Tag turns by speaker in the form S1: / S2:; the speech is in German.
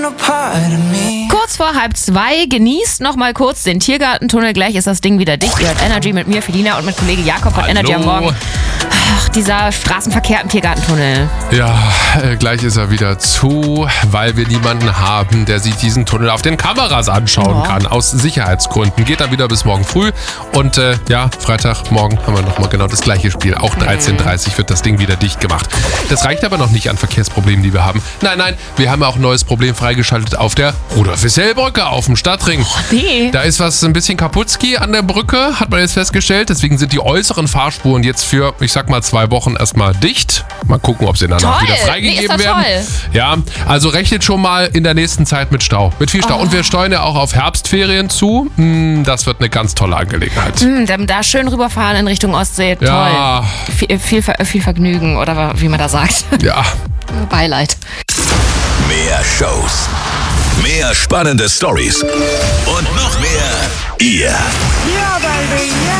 S1: Kurz vor 1:30, genießt noch mal kurz den Tiergartentunnel. Gleich ist das Ding wieder dicht. Ihr hört Energy mit mir, Felina, und mit Kollege Jakob von Energy am Morgen. Ach, dieser Straßenverkehr im Tiergartentunnel.
S2: Ja, gleich ist er wieder zu, weil wir niemanden haben, der sich diesen Tunnel auf den Kameras anschauen kann. Aus Sicherheitsgründen. Geht dann wieder bis morgen früh. Und Freitagmorgen haben wir nochmal genau das gleiche Spiel. Auch 13:30 wird das Ding wieder dicht gemacht. Das reicht aber noch nicht an Verkehrsproblemen, die wir haben. Nein, wir haben auch ein neues Problem freigeschaltet auf der Rudolf-Wissell-Brücke auf dem Stadtring. Da ist was ein bisschen kaputtski an der Brücke, hat man jetzt festgestellt. Deswegen sind die äußeren Fahrspuren jetzt für, ich sag mal, 2 Wochen erstmal dicht. Mal gucken, ob sie danach wieder freigegeben werden. Ja, also rechnet schon mal in der nächsten Zeit mit Stau. Mit viel Stau. Und wir steuern ja auch auf Herbstferien zu. Das wird eine ganz tolle Angelegenheit.
S1: Da schön rüberfahren in Richtung Ostsee.
S2: Ja.
S1: Toll. Viel Vergnügen, oder wie man da sagt.
S2: Ja.
S1: Beileid.
S3: Mehr Shows. Mehr spannende Stories. Und noch mehr ihr.
S4: Ja, baby, yeah.